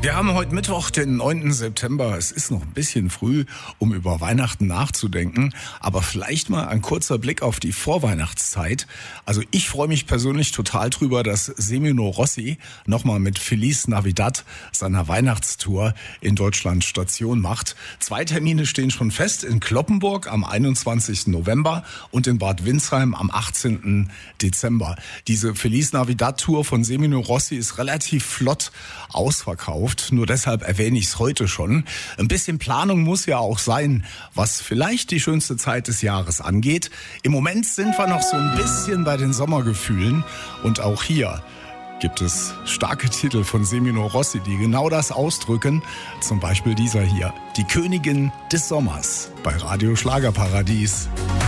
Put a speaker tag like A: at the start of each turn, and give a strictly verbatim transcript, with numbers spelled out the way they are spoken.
A: Wir haben heute Mittwoch, den neunten September. Es ist noch ein bisschen früh, um über Weihnachten nachzudenken. Aber vielleicht mal ein kurzer Blick auf die Vorweihnachtszeit. Also ich freue mich persönlich total drüber, dass Semino Rossi nochmal mit Feliz Navidad seiner Weihnachtstour in Deutschland Station macht. Zwei Termine stehen schon fest, in Cloppenburg am einundzwanzigsten November und in Bad Windsheim am achtzehnten Dezember. Diese Feliz Navidad Tour von Semino Rossi ist relativ flott ausverkauft. Nur deshalb erwähne ich es heute schon. Ein bisschen Planung muss ja auch sein, was vielleicht die schönste Zeit des Jahres angeht. Im Moment sind wir noch so ein bisschen bei den Sommergefühlen. Und auch hier gibt es starke Titel von Semino Rossi, die genau das ausdrücken. Zum Beispiel dieser hier, die Königin des Sommers bei Radio Schlagerparadies.